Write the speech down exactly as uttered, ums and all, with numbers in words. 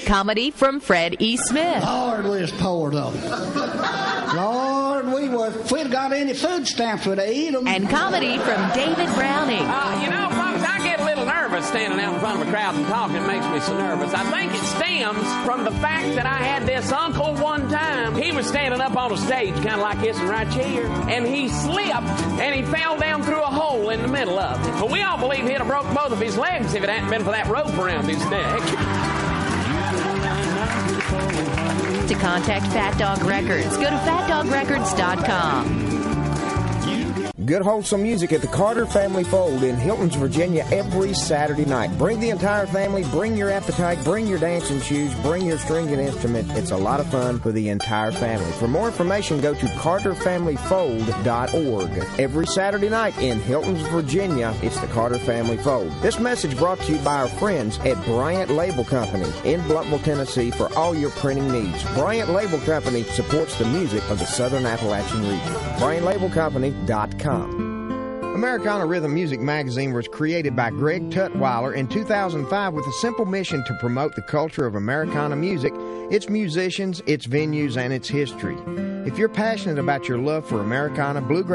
Comedy from Fred E. Smith. Lord, we was poor, though. Lord, we was, if we'd got any food stamps, we'd eat them. And comedy from David Browning. Uh, you know, folks, I get a little nervous standing out in front of a crowd and talking. It makes me so nervous. I think it stems from the fact that I had this uncle one time. He was standing up on a stage, kind of like this and right here, and he slipped, and he fell down through a hole in the middle of it. But we all believe he'd have broke both of his legs if it hadn't been for that rope around his neck. To contact Fat Dog Records, go to fat dog records dot com. Good wholesome music at the Carter Family Fold in Hiltons, Virginia every Saturday night. Bring the entire family, bring your appetite, bring your dancing shoes, bring your stringed instrument. It's a lot of fun for the entire family. For more information, go to carter family fold dot org. Every Saturday night in Hiltons, Virginia, it's the Carter Family Fold. This message brought to you by our friends at Bryant Label Company in Blumpville, Tennessee for all your printing needs. Bryant Label Company supports the music of the Southern Appalachian region. bryant label company dot com. Americana Rhythm Music Magazine was created by Greg Tutwiler in two thousand five with a simple mission to promote the culture of Americana music, its musicians, its venues, and its history. If you're passionate about your love for Americana, bluegrass,